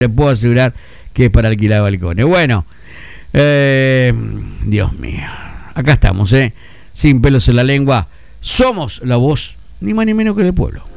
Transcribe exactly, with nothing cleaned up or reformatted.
te puedo asegurar que es para alquilar balcones. Bueno, eh, Dios mío, acá estamos, ¿eh? Sin pelos en la lengua, somos la voz, ni más ni menos que del pueblo.